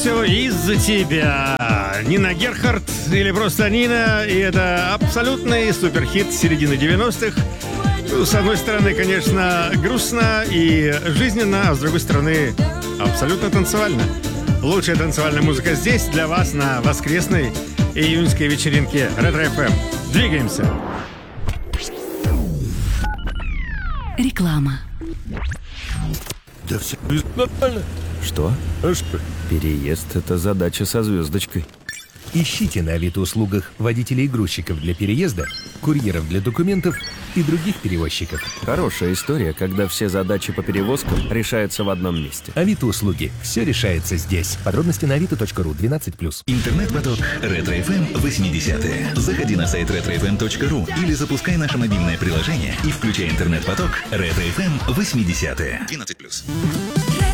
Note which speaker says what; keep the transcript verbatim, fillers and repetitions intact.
Speaker 1: все из-за тебя. Нина Герхард или просто Нина. И это абсолютный суперхит середины девяностых. Ну, с одной стороны, конечно, грустно и жизненно, а с другой стороны, абсолютно танцевально. Лучшая танцевальная музыка здесь для вас на воскресной июньской вечеринке Ретро эф эм. Двигаемся.
Speaker 2: Реклама.
Speaker 3: Да все нормально.
Speaker 4: Что?
Speaker 3: А что?
Speaker 4: Переезд — это задача со звездочкой.
Speaker 3: Ищите на Авито-услугах водителей и грузчиков для переезда, курьеров для документов и других перевозчиков.
Speaker 4: Хорошая история, когда все задачи по перевозкам решаются в одном месте.
Speaker 3: Авито-услуги. Все решается здесь. Подробности на авито точка ру, двенадцать плюс.
Speaker 5: Интернет-поток Ретро эф эм восьмидесятые. Заходи на сайт ретро эф эм точка ру или запускай наше мобильное приложение и включай интернет-поток Ретро эф эм восьмидесятые. двенадцать плюс.